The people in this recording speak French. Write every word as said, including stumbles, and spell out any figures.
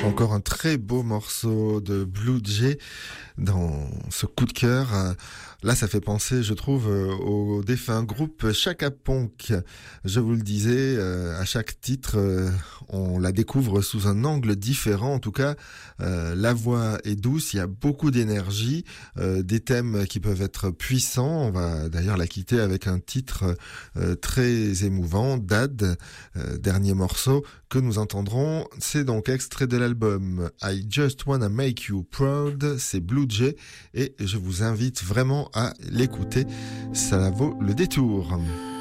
Encore un très beau morceau de Blue Jay dans ce coup de cœur. Là, ça fait penser, je trouve, au défunt groupe Chaka Ponk. Je vous le disais, à chaque titre, on la découvre sous un angle différent. En tout cas, la voix est douce, il y a beaucoup d'énergie, des thèmes qui peuvent être puissants. On va d'ailleurs la quitter avec un titre très émouvant, Dad, dernier morceau que nous entendrons. C'est donc extrait de l'album I Just Wanna Make You Proud, c'est Blue Jay, et je vous invite vraiment à l'écouter, ça vaut le détour.